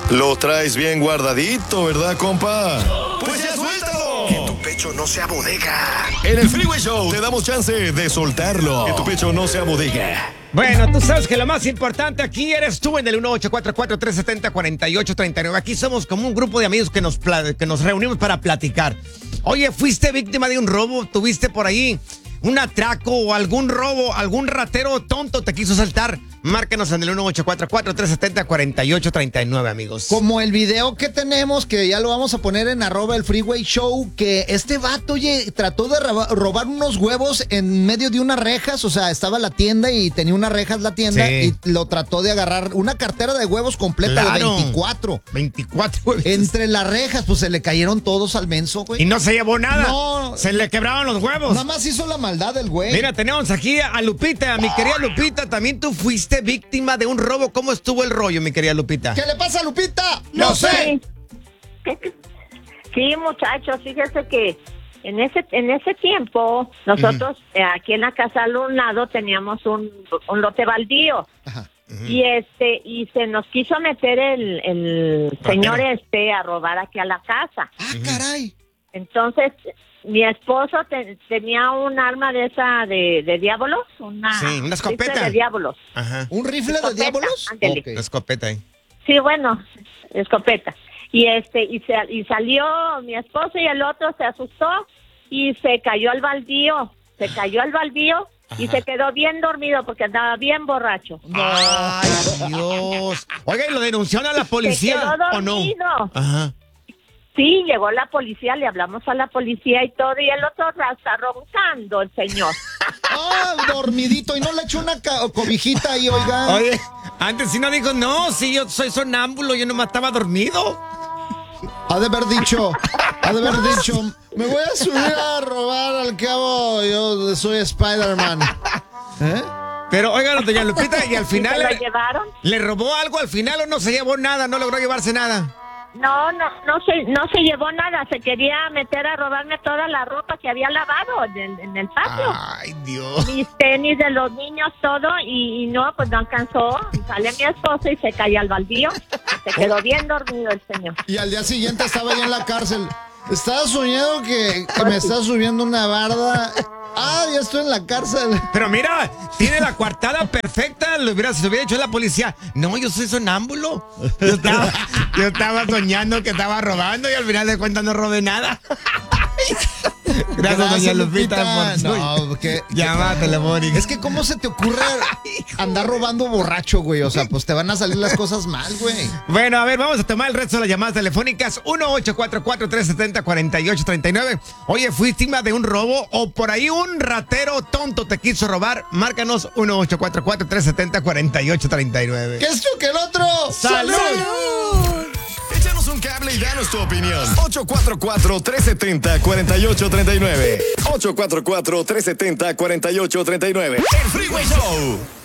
Lo traes bien guardadito, ¿verdad, compa? Pues ya suéltalo. Que tu pecho no sea bodega. En el Freeway Show te damos chance de soltarlo. Que tu pecho no sea bodega. Bueno, tú sabes que lo más importante aquí eres tú en el 1844-370-4839. Aquí somos como un grupo de amigos que nos reunimos para platicar. Oye, ¿fuiste víctima de un robo? ¿Tuviste por ahí un atraco o algún robo? ¿Algún ratero tonto te quiso saltar? Márcanos en el 1844-370-4839, amigos. Como el video que tenemos, que ya lo vamos a poner en @el Freeway Show, que este vato, oye, trató de robar unos huevos en medio de unas rejas. O sea, estaba la tienda y tenía unas rejas la tienda, sí, y lo trató de agarrar una cartera de huevos completa, claro, de 24. 24 huevos. Entre las rejas, pues se le cayeron todos al menso, güey. Y no se llevó nada. No. Se le quebraron los huevos. Nada más hizo la maldad el güey. Mira, tenemos aquí a Lupita, mi querida Lupita. También tú fuiste víctima de un robo. ¿Cómo estuvo el rollo, mi querida Lupita? ¿Qué le pasa a Lupita? No sé. Sí, muchachos, fíjese que en ese tiempo nosotros aquí en la casa al un lado teníamos un lote baldío. Ajá. Y se nos quiso meter el señor a robar aquí a la casa. Ah, caray. Entonces mi esposo tenía un arma de esa de diablos, una escopeta rifle de diablos. Ajá. ¿Un rifle de diablos? Okay. Una escopeta ahí. Sí, bueno, escopeta. Y salió mi esposo y el otro se asustó y se cayó al baldío. Ajá. Y se quedó bien dormido porque andaba bien borracho. Ay, Dios. Oiga, ¿y lo denunciaron a la policía se quedó o no? Ajá. Sí, llegó la policía, le hablamos a la policía y todo, y el otro está roncando el señor. Ah, dormidito, y no le echó una cobijita ahí, oiga. Oye, antes sí no dijo, no, sí, yo soy sonámbulo, yo no estaba dormido. Ha de haber dicho, me voy a subir a robar, al cabo yo soy Spider-Man. Pero, oiga, doña Lupita, y al final... ¿Se lo llevaron? ¿Le robó algo al final o no se llevó nada? ¿No logró llevarse nada? No se llevó nada, se quería meter a robarme toda la ropa que había lavado en el patio. Ay, Dios. Mis tenis de los niños, todo, y no, pues no alcanzó. Sale mi esposo y se cayó al baldío. Se quedó bien dormido el señor. Y al día siguiente estaba ahí en la cárcel. Estaba soñando que me está subiendo una barda. Ah, ya estoy en la cárcel. Pero mira, tiene la coartada perfecta. Se lo hubiera dicho la policía. No, yo soy sonámbulo. Yo estaba soñando que estaba robando y al final de cuentas no robé nada. Gracias, doña Lupita. No, llamada telefónica. Es que ¿cómo se te ocurre andar robando borracho, güey? O sea, pues te van a salir las cosas mal, güey. Bueno, a ver, vamos a tomar el resto de las llamadas telefónicas. 1844-370-4839. Oye, ¿fuiste víctima de un robo o por ahí un ratero tonto te quiso robar? Márcanos 1844-370-4839. ¿Qué es tú que el otro? ¡Salud! Échanos un cable y danos tu opinión. 844-370-4839. 844-370-4839. El Freeway Show.